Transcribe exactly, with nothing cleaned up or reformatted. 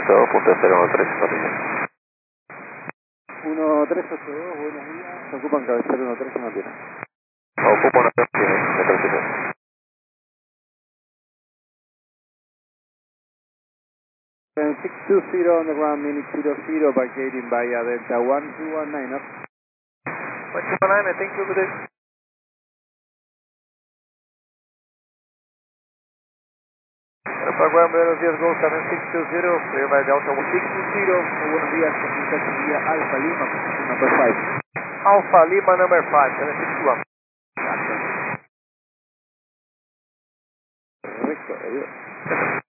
dos punto cero uno tres, noticia. uno tres ocho dos, buenos días. Se ocupan cabecera uno tres en la tierra. Ocupo una tiene, me parece. six two zero on the ground, minute zero zero, vacating via Delta one two one nine up. one two one nine, I think you this. Program buenos días, Go seven six two zero, clear by Delta one six two zero, Buenos días, comunicación vía Alfa Lima, position number five. Alpha Lima number five, seven six two one. Correcto, adiós.